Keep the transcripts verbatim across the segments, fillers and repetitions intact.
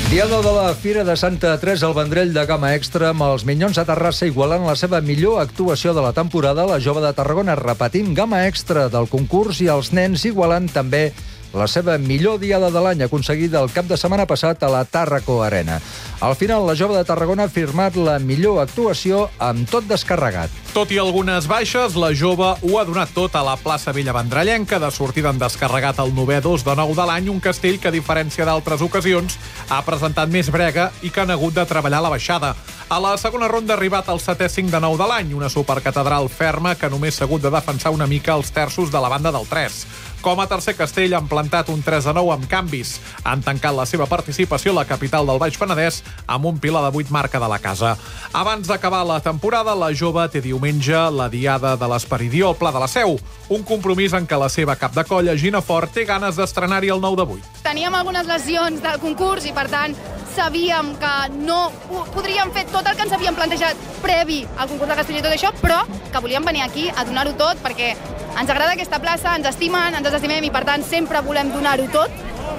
Diada de la Fira de Santa Teresa al Vendrell de gamma extra, amb els Minyons de Terrassa igualant la seva millor actuació de la temporada, la Jove de Tarragona repetint gamma extra del concurs i els nens igualant també la seva millor diada de l'any aconseguida el cap de setmana passat a la Tàrraco Arena. Al final, la Jove de Tarragona ha firmat la millor actuació amb tot descarregat. Tot i algunes baixes, la Jove ho ha donat tot a la plaça Vella Vendrellenca, de sortida en descarregat el novè dos de nou de l'any, un castell que, a diferència d'altres ocasions, ha presentat més brega i que han hagut de treballar la baixada. A la segona ronda ha arribat el setè cinc de nou de l'any, una supercatedral ferma que només s'ha hagut de defensar una mica els terços de la banda del tres. Com a tercer castell han plantat un tres de nou amb canvis. Han tancat la seva participació a la capital del Baix Penedès amb un pilar de vuit marca de la casa. Abans d'acabar la temporada, la Jove té diumenge la Diada de l'Esperidió al Pla de la Seu, un compromís en què la seva cap de colla, Gina Fort, té ganes d'estrenar-hi el nou de vuit. Teníem algunes lesions del concurs i, per tant, sabíem que no podríem fer tot el que ens havíem plantejat previ al concurs de Castell i tot això, però que volíem venir aquí a donar-ho tot perquè ens agrada aquesta plaça, ens estimen, ens estimem i, per tant, sempre volem donar-ho tot.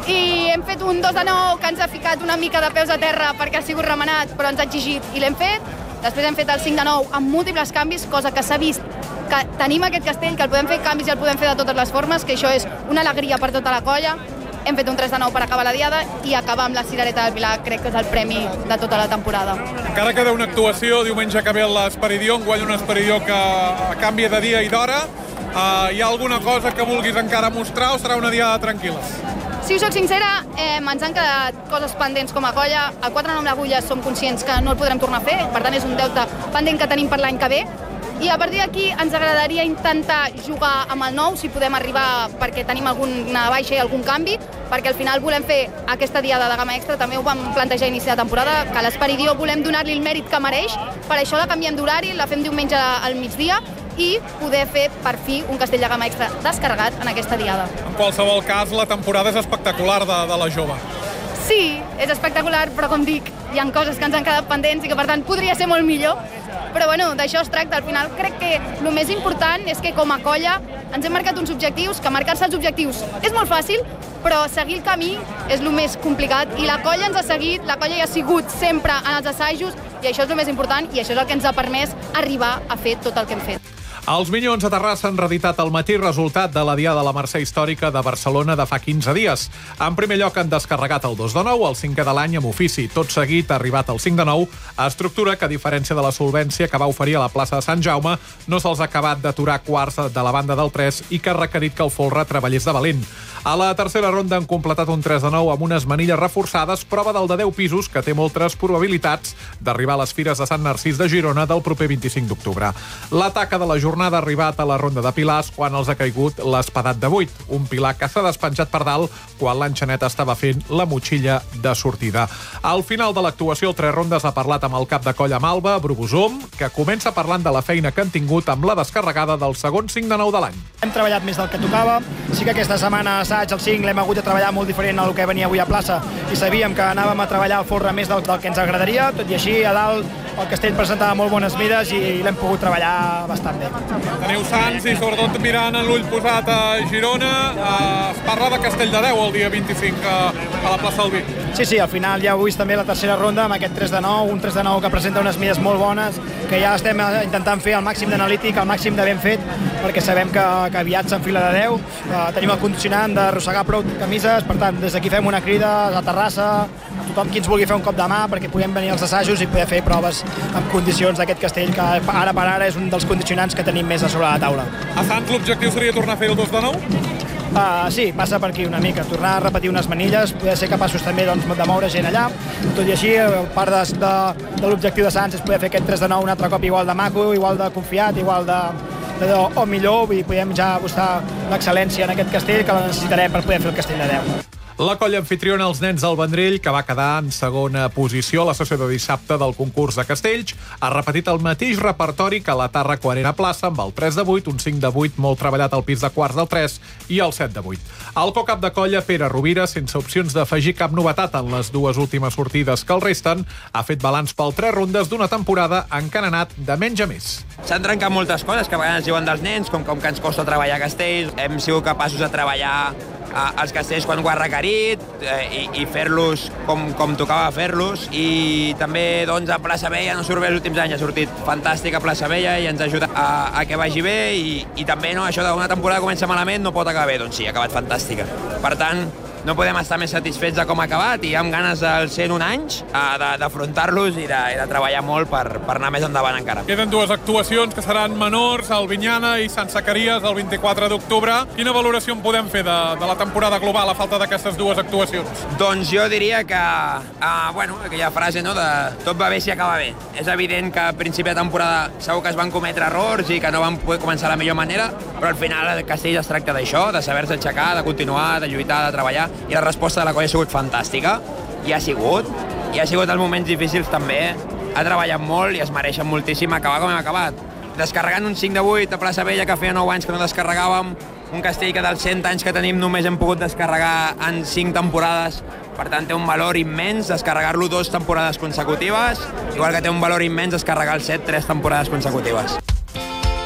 I hem fet un dos de nou que ens ha ficat una mica de peus a terra perquè ha sigut remenat, però ens ha exigit i l'hem fet. Després hem fet el cinc de nou amb múltiples canvis, cosa que s'ha vist que tenim aquest castell, que el podem fer canvis i el podem fer de totes les formes, que això és una alegria per tota la colla. Hem fet un tres de nou per acabar la diada i acabar amb la cirereta del Pilar, crec que és el premi de tota la temporada. Encara queda una actuació diumenge que ve a l'Esperidió, enguany un Esperidió que canvia de dia i d'hora. Uh, hi ha alguna cosa que vulguis encara mostrar o serà una diada tranquil·la? Si us soc sincera, eh, ens han quedat coses pendents com a colla. El quatre nou amb l'agulla som conscients que no el podrem tornar a fer, per tant és un deute pendent que tenim per l'any que ve. I a partir d'aquí ens agradaria intentar jugar amb el nou, si podem arribar, perquè tenim alguna baixa i algun canvi, perquè al final volem fer aquesta diada de gamma extra, també ho vam plantejar a inici de temporada, que a l'Esperidió volem donar-li el mèrit que mereix, per això la canviem d'horari, la fem diumenge al migdia, i poder fer, per fi, un castell de gamma extra descarregat en aquesta diada. En qualsevol cas, la temporada és espectacular de, de la Jove. Sí, és espectacular, però com dic, hi ha coses que ens han quedat pendents i que, per tant, podria ser molt millor. Però, bueno, d'això es tracta. Al final, crec que el més important és que, com a colla, ens hem marcat uns objectius, que marcar-se els objectius és molt fàcil, però seguir el camí és el més complicat. I la colla ens ha seguit, la colla hi ha sigut sempre en els assajos, i això és el més important, i això és el que ens ha permès arribar a fer tot el que hem fet. Els Minyons de Terrassa han reeditat al matí resultat de la Diada de la Mercè Històrica de Barcelona de fa quinze dies. En primer lloc han descarregat el dos de nou, el cinquè de l'any amb ofici. Tot seguit ha arribat el cinc de nou, a estructura que, a diferència de la solvència que va oferir a la plaça de Sant Jaume, no se'ls ha acabat d'aturar quarts de la banda del tres i que ha requerit que el folre treballés de valent. A la tercera ronda han completat un tres de nou amb unes manilles reforçades, prova del de deu pisos, que té moltes probabilitats d'arribar a les Fires de Sant Narcís de Girona del proper vint-i-cinc d'octubre. La taca de la jornada ha arribat a la ronda de pilars quan els ha caigut l'espadat de vuit, un pilar que s'ha despenjat per dalt quan l'enxanet estava fent la motxilla de sortida. Al final de l'actuació, el tres rondes ha parlat amb el cap de colla Malva, Brubusom, que comença parlant de la feina que han tingut amb la descarregada del segon cinc de nou de l'any. Hem treballat més del que tocava, sí que aquesta setmana assaig, el cinc, l'hem hagut de treballar molt diferent al que venia avui a plaça i sabíem que anàvem a treballar el folre més del, del que ens agradaria, tot i així a dalt el castell presentava molt bones mides i l'hem pogut treballar bastant bé. Teniu Sants i sobretot mirant en l'ull posat a Girona, eh, es parla de Castell de Déu el dia vint-i-cinc a, a la plaça del Vi. Sí, sí, al final ja heu vist també la tercera ronda amb aquest tres de nou, un tres de nou que presenta unes mides molt bones, que ja estem intentant fer el màxim d'analític, el màxim de ben fet, perquè sabem que, que aviat s'enfila de deu. Eh, tenim el condicionant d'arrossegar prou camises, per tant, des d'aquí fem una crida a Terrassa, a tothom qui ens vulgui fer un cop de mà perquè puguem venir als assajos i poder fer proves en condicions d'aquest castell, que ara per ara és un dels condicionants que tenim més a sobre la taula. A Sants l'objectiu seria tornar a fer el dos de nou? Uh, sí, passa per aquí una mica, tornar a repetir unes manilles, poder ser capaços també doncs, de moure gent allà. Tot i així, part de, de, de l'objectiu de Sants és poder fer aquest tres de nou un altre cop igual de maco, igual de confiat, igual de, de, o millor, i podem ja buscar l'excel·lència en aquest castell, que la necessitarem per poder fer el castell de Déu. La colla anfitriona Els Nens del Vendrell, que va quedar en segona posició a la sessió de dissabte del concurs de castells, ha repetit el mateix repertori que la Tàrraco Arena Plaça, amb el tres de vuit, un cinc de vuit molt treballat al pis de quarts del tres i el set de vuit. El co-cap de colla, Pere Rovira, sense opcions d'afegir cap novetat en les dues últimes sortides que el resten, ha fet balanç pel tres rondes d'una temporada en què han anat de menys a més. S'han trencat moltes coses que a vegades diuen dels nens, com, com que ens costa treballar castells. Hem sigut capaços de treballar els castells quan ho ha requerit eh, i, i fer-los com, com tocava fer-los, i també doncs, a Plaça Vella no surt bé els últims anys, ha sortit fantàstic a Plaça Vella i ens ajuda a, a que vagi bé, i, i també no, això d'una temporada comença malament no pot acabar bé, doncs sí, ha acabat fantàstica. Per tant, no podem estar més satisfets de com ha acabat i amb ganes dels cent un anys d'afrontar-los i, de, i de treballar molt per, per anar més endavant encara. Queden dues actuacions que seran menors, Albinyana i Sant Zacaries, el vint-i-quatre d'octubre. Quina valoració en podem fer de, de la temporada global a falta d'aquestes dues actuacions? Doncs jo diria que, uh, bueno, aquella frase, no?, de tot va bé si acaba bé. És evident que a principi de temporada segur que es van cometre errors i que no van poder començar de la millor manera, però al final el Castell es tracta d'això, de saber-se aixecar, de continuar, de lluitar, de treballar, i la resposta de la colla ha sigut fantàstica, i ha sigut, i ha sigut els moments difícils també, ha treballat molt i es mereixen moltíssim acabar com hem acabat. Descarregant un cinc de vuit a Plaça Vella, que feia nou anys que no descarregàvem, un castell que dels cent anys que tenim només hem pogut descarregar en cinc temporades, per tant té un valor immens descarregar-lo dues temporades consecutives, igual que té un valor immens descarregar el set tres temporades consecutives.